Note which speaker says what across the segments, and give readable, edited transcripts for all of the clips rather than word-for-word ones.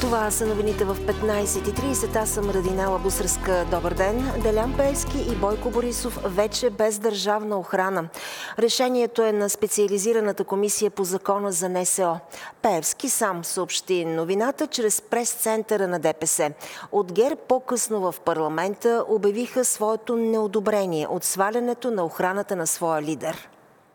Speaker 1: Това са новините в 15:30. Аз съм Радинела Бусърска. Добър ден. Делян Пеевски и Бойко Борисов вече без държавна охрана. Решението е на специализираната комисия по закона за НСО. Пеевски сам съобщи новината чрез прес-центъра на ДПС. От ГЕРБ по-късно в парламента обявиха своето неодобрение от свалянето на охраната на своя лидер.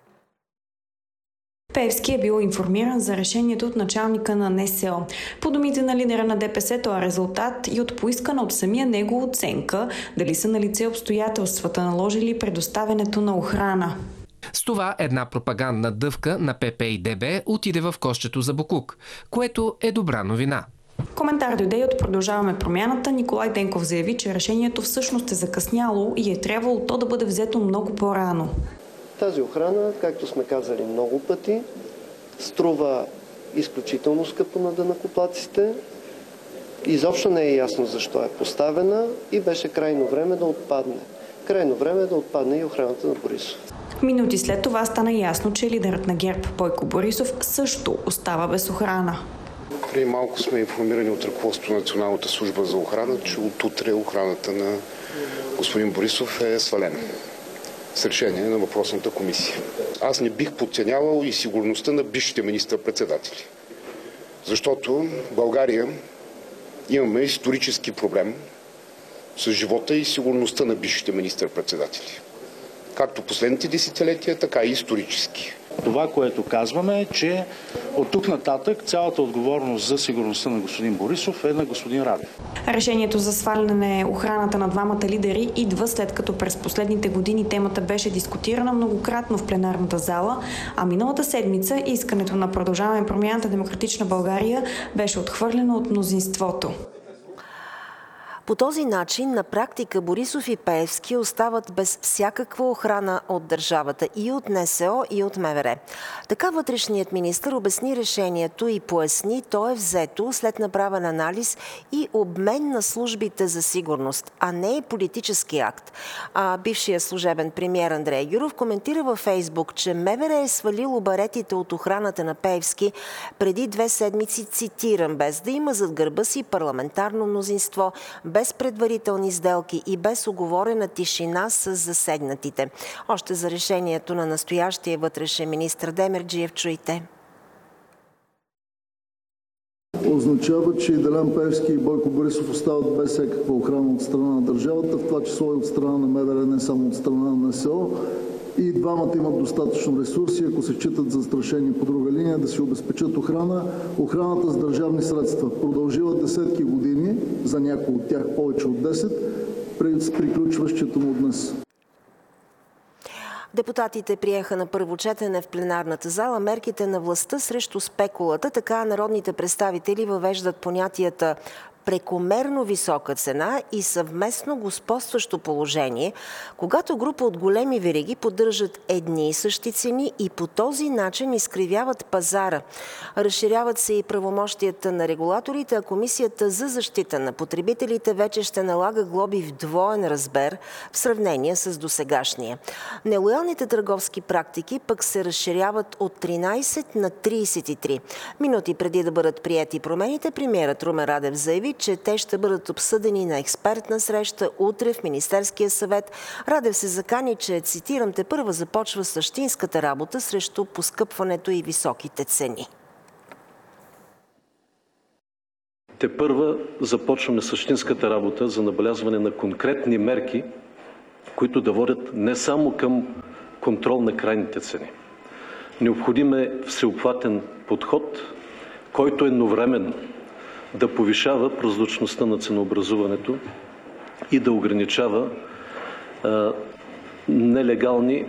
Speaker 2: Пеевски е бил информиран за решението от началника на НСО. По думите на лидера на ДПС, това е резултат и от поискана от самия него оценка дали са налице обстоятелствата, наложили предоставянето на охрана.
Speaker 3: С това една пропагандна дъвка на ПП и ДБ отиде в кошчето за боклук, което е добра новина.
Speaker 2: Коментар дойде от Продължаваме промяната. Николай Денков заяви, че решението всъщност е закъсняло и е трябвало то да бъде взето много по-рано.
Speaker 4: Тази охрана, както сме казали много пъти, струва изключително скъпо на данъкоплатците. Изобщо не е ясно защо е поставена и беше крайно време да отпадне. Крайно време да отпадне и охраната на Борисов.
Speaker 2: Минути след това стана ясно, че лидерът на ГЕРБ Бойко Борисов също остава без охрана.
Speaker 5: Преди малко сме информирани от ръководството на Националната служба за охрана, че от утре охраната на господин Борисов е свалена с решение на въпросната комисия. Аз не бих подценявал и сигурността на бившите министър-председатели. Защото в България имаме исторически проблем с живота и сигурността на бившите министър-председатели. Както последните десетилетия, така и исторически.
Speaker 6: Това, което казваме е, че от тук нататък цялата отговорност за сигурността на господин Борисов е на господин Радев.
Speaker 2: Решението за сваляне охраната на двамата лидери идва след като през последните години темата беше дискутирана многократно в пленарната зала, а миналата седмица искането на Продължаваме промяната Демократична България беше отхвърлено от мнозинството.
Speaker 1: По този начин на практика Борисов и Пеевски остават без всякаква охрана от държавата и от НСО, и от МВР. Така вътрешният министър обясни решението и поясни, то е взето след направен анализ и обмен на службите за сигурност, а не е политически акт. А бившият служебен премиер Андрей Гюров коментира във Фейсбук, че МВР е свалило баретите от охраната на Пеевски преди 2 седмици, цитирам, без да има зад гърба си парламентарно мнозинство, без предварителни сделки и без уговорена тишина с засегнатите. Още за решението на настоящия вътрешен министър Демерджиев чуйте.
Speaker 7: Означава, че и Делян Пеевски и Бойко Борисов остават без всякаква охрана от страна на държавата, в това число и от страна на МВР, не само от страна на НСО. И двамата имат достатъчно ресурси, ако се считат застрашени по друга линия, да си обезпечат охрана. Охраната с държавни средства продължила десетки години, за някои от тях повече от 10, с приключващото му днес.
Speaker 1: Депутатите приеха на първо четене в пленарната зала мерките на властта срещу спекулата. Така народните представители въвеждат понятията прекомерно висока цена и съвместно господстващо положение, когато група от големи вериги поддържат едни и същи цени и по този начин изкривяват пазара. Разширяват се и правомощията на регулаторите, а Комисията за защита на потребителите вече ще налага глоби в двоен размер в сравнение с досегашния. Нелоялните търговски практики пък се разширяват от 13 на 33. Минути преди да бъдат приети промените, премиерът Румен Радев заяви, че те ще бъдат обсъдени на експертна среща утре в Министерския съвет. Радев се закани, че, цитирам, тепърва започва същинската работа срещу поскъпването и високите цени.
Speaker 8: Тепърва започваме същинската работа за набелязване на конкретни мерки, които да водят не само към контрол на крайните цени. Необходим е всеобхватен подход, който едновременно да повишава прозрачността на ценообразуването и да ограничава нелегални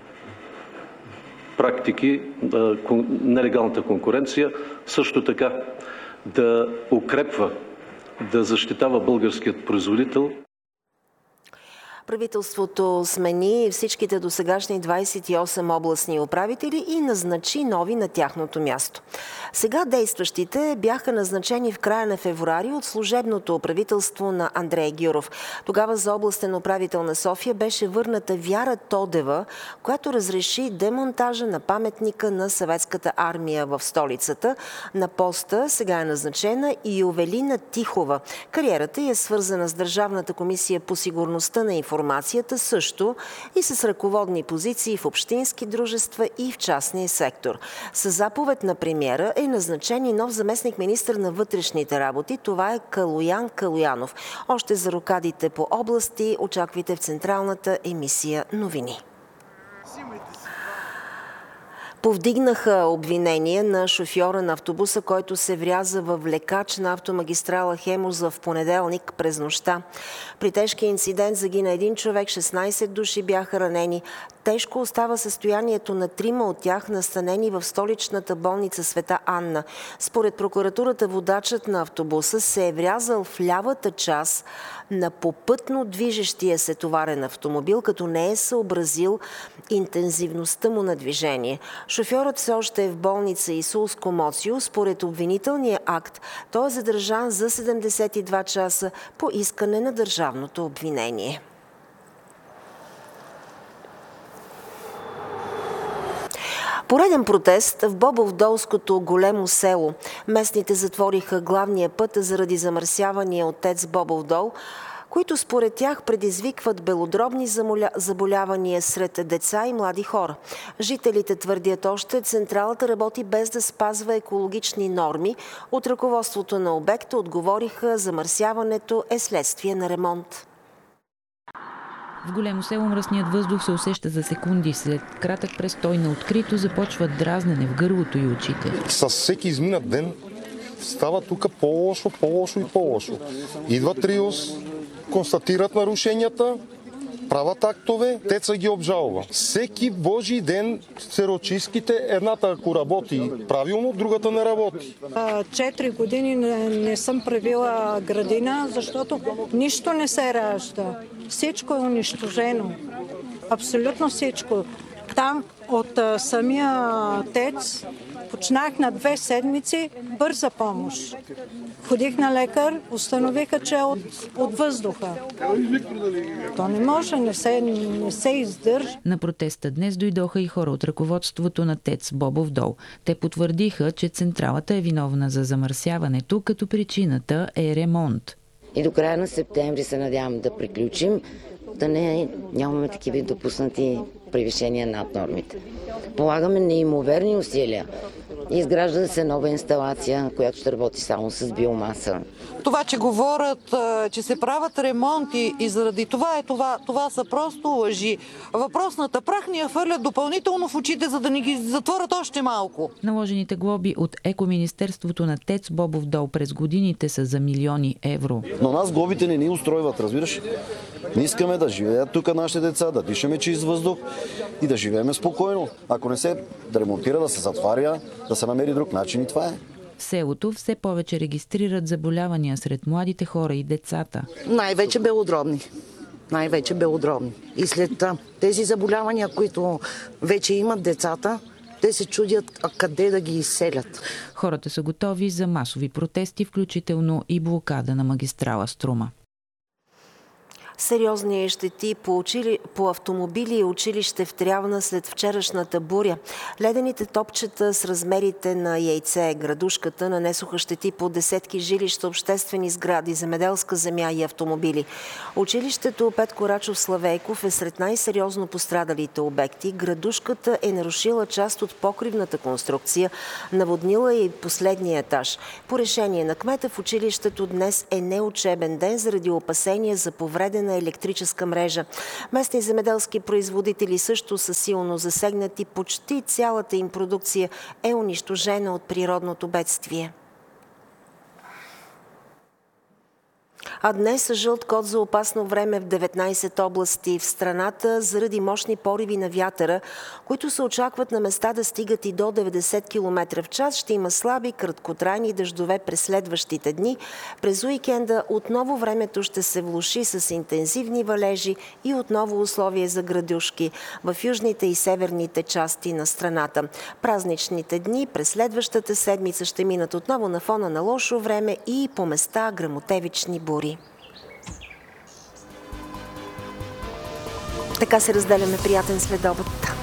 Speaker 8: практики, нелегалната конкуренция, също така да укрепва, да защитава българският производител.
Speaker 1: Правителството смени всичките досегашни 28 областни управители и назначи нови на тяхното място. Сега действащите бяха назначени в края на февруари от служебното правителство на Андрей Гюров. Тогава за областен управител на София беше върната Вяра Тодева, която разреши демонтажа на паметника на Съветската армия в столицата. На поста сега е назначена и Ювелина Тихова. Кариерата е свързана с Държавната комисия по сигурността на информацията, също и с ръководни позиции в общински дружества и в частния сектор. С заповед на премиера е назначен и нов заместник-министър на вътрешните работи. Това е Калоян Калоянов. Още за рокадите по области очаквайте в централната емисия новини. Повдигнаха обвинение на шофьора на автобуса, който се вряза във влекач на автомагистрала Хемус в понеделник през нощта. При тежкия инцидент загина един човек, 16 души бяха ранени. Тежко остава състоянието на 3 от тях, настанени в столичната болница Света Анна. Според прокуратурата, водачът на автобуса се е врязал в лявата част на попътно движещия се товарен автомобил, като не е съобразил интензивността му на движение. Шофьорът все още е в болница Исус Комоцио. Според обвинителния акт, той е задържан за 72 часа по искане на държавното обвинение. Пореден протест в Бобовдолското големо село. Местните затвориха главния път заради замърсявания от ТЕЦ Бобовдол, които според тях предизвикват белодробни заболявания сред деца и млади хора. Жителите твърдят още, централата работи без да спазва екологични норми. От ръководството на обекта отговориха, замърсяването е следствие на ремонт.
Speaker 9: В големо село мръсният въздух се усеща за секунди. След кратък престой на открито започва дразнене в гърлото и очите.
Speaker 10: С всеки изминат ден става тук по-лошо и по-лошо. Идват РИОС, констатират нарушенията, правят актове, ТЕЦ ги обжалва. Всеки божий ден серочистките, едната ако работи правилно, другата не работи.
Speaker 11: 4 години не съм правила градина, защото нищо не се ражда. Всичко е унищожено. Абсолютно всичко. Там от самия ТЕЦ почнах на 2 седмици бърза помощ. Ходих на лекар, установиха, че е от въздуха. То не може, не се издържа.
Speaker 9: На протеста днес дойдоха и хора от ръководството на ТЕЦ Бобов дол. Те потвърдиха, че централата е виновна за замърсяването, като причината е ремонт.
Speaker 12: И до края на септември се надявам да приключим, да нямаме такива допуснати превишения над нормите. Полагаме неимоверни усилия. Изгражда се нова инсталация, която ще работи само с биомаса.
Speaker 13: Това, че говорят, че се правят ремонти и заради това са просто лъжи. Въпросната прах ни я хвърлят допълнително в очите, за да ни ги затворят още малко.
Speaker 9: Наложените глоби от Екоминистерството на ТЕЦ Бобов дол през годините са за милиони евро.
Speaker 14: Но нас глобите не ни устройват, разбираш? Не искаме да живеят тук нашите деца, да дишаме чист въздух и да живеем спокойно. Ако не се ремонтира, да се затваря, да се намери друг начин и това е.
Speaker 9: В селото все повече регистрират заболявания сред младите хора и децата.
Speaker 15: Най-вече белодробни. И след тези заболявания, които вече имат децата, те се чудят къде да ги изселят.
Speaker 9: Хората са готови за масови протести, включително и блокада на магистрала Струма.
Speaker 1: Сериозни щети по автомобили и училище в Трявна след вчерашната буря. Ледените топчета с размерите на яйце, градушката, нанесоха щети по десетки жилища, обществени сгради, земеделска земя и автомобили. Училището Петко Рачов Славейков е сред най-сериозно пострадалите обекти. Градушката е нарушила част от покривната конструкция, наводнила и последния етаж. По решение на кмета в училището днес е неучебен ден заради опасения за повредена електрическа мрежа. Местни земеделски производители също са силно засегнати. Почти цялата им продукция е унищожена от природното бедствие. А днес жълт код за опасно време в 19 области в страната заради мощни пориви на вятъра, които се очакват на места да стигат и до 90 км в час. Ще има слаби, краткотрайни дъждове през следващите дни. През уикенда отново времето ще се влоши с интензивни валежи и отново условия за градушки в южните и северните части на страната. Празничните дни през следващата седмица ще минат отново на фона на лошо време и по места гръмотевични бури. Така се разделяме. Приятен следобед.